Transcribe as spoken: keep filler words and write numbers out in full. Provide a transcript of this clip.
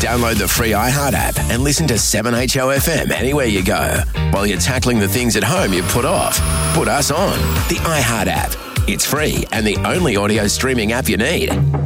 Download the free iHeart app and listen to seven H O F M anywhere you go. While you're tackling the things at home you put off, put us on. The iHeart app. It's free and the only audio streaming app you need.